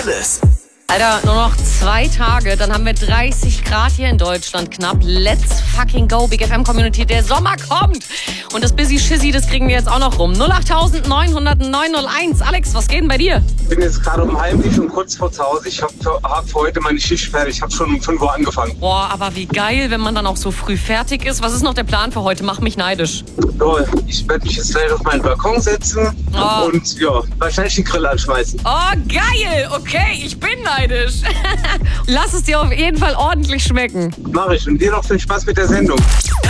Alter, nur noch 2 Tage, dann haben wir 30 Grad hier in Deutschland knapp. Let's fucking go, Big FM Community, der Sommer kommt. Und das Busy Shizzy, das kriegen wir jetzt auch noch rum. 08900 901. Alex, was geht denn bei dir? Ich bin jetzt gerade heimlich und kurz vor zu Hause. Ich hab für heute meine Schicht fertig. Ich habe schon um 5 Uhr angefangen. Boah, aber wie geil, wenn man dann auch so früh fertig ist. Was ist noch der Plan für heute? Mach mich neidisch. So, ich werde mich jetzt gleich auf meinen Balkon setzen und ja, wahrscheinlich den Grill anschmeißen. Oh, geil. Okay, ich bin neidisch. Lass es dir auf jeden Fall ordentlich schmecken. Mach ich. Und dir noch viel Spaß mit der Sendung.